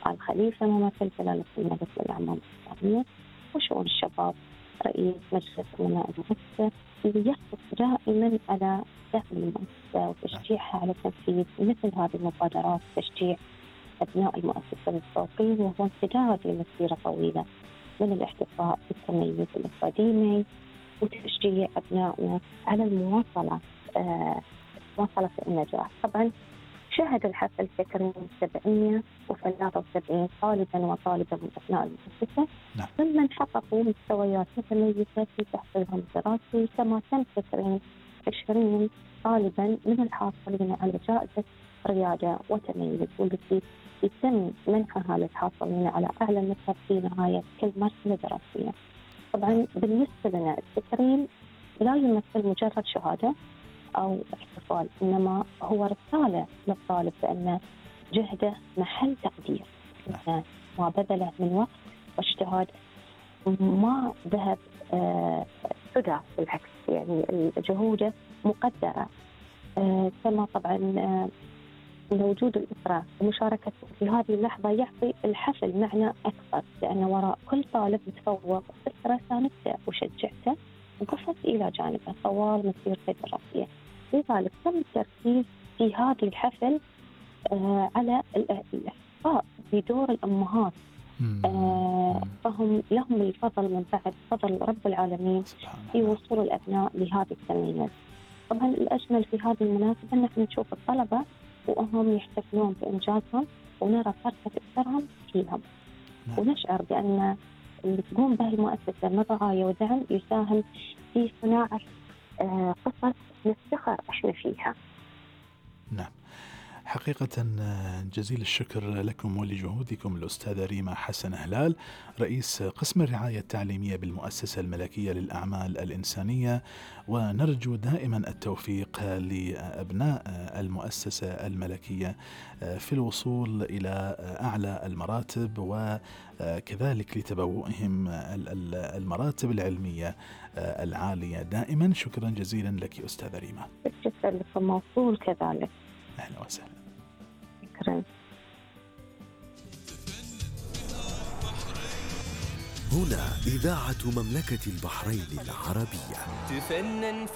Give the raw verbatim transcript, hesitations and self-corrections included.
خال خليفة ممثل جلالة الملك للأعمال الإسلامية، وشؤون الشباب رئيس مجلس أمناء المؤسسة، اللي يحرص دائما على دعم المؤسسة وتشجيعها على تنفيذ مثل هذه المبادرات، تشجيع أبناء المؤسسة للتوطين، وهو امتداد لمسيرة طويلة من الاحتفاء بالتميز الأكاديمي وتشجيع أبنائنا على المواصلة آه مواصلة النجاح. طبعا شهد الحفل تكريم سبعمائة وثلاثة وسبعين طالبا وطالبة من أبناء المؤسسة ممن حققوا مستويات متميزة في تحصيلهم الدراسي، كما تم تكريم عشرين طالبا من الحاصلين على جائزة ريادة وتميز، والتي يتم منحها للحاصلين على أعلى نسب في نهاية كل مرحلة دراسية. طبعا بالنسبة لنا التكريم لا يمثل مجرد شهادة أو احتفال، إنما هو رسالة للطالب بأن جهده محل تقدير، إن ما بذله من وقت واجتهاد ما ذهب سدى، بالعكس يعني جهوده مقدرة. آه كما طبعا آه وجود الأسرة ومشاركته في هذه اللحظة يعطي الحفل معنى أكبر، لأن وراء كل طالب متفوق أسرة ساندته وشجعته وقفت إلى جانبه طوال مسيرته الدراسية. لذلك تم التركيز في هذه الحفل آه على الاحتفاء بدور الأمهات، آه فهم لهم الفضل من بعد فضل رب العالمين في وصول الأبناء لهذه التميز. طبعا الأجمل في هذه المناسبة أن نحن نشوف الطلبة وهم يحتفلون بإنجازهم ونرى فرحة أسرهم فيهم، ونشعر بأن اللي تقوم به المؤسسة من رعاية ودعم يساهم في صناعة آه قصص نفتخر إحنا فيها. نعم، حقيقة جزيل الشكر لكم ولجهودكم الأستاذة ريما حسن هلال، رئيس قسم الرعاية التعليمية بالمؤسسة الملكية للأعمال الإنسانية، ونرجو دائما التوفيق لأبناء المؤسسة الملكية في الوصول إلى أعلى المراتب، وكذلك لتبوئهم المراتب العلمية العالية دائما. شكرا جزيلا لك أستاذة ريما. شكرا لكم موصول كذلك. أهلا وسهلا. شكرا. هنا إذاعة مملكة البحرين العربية. تفنن في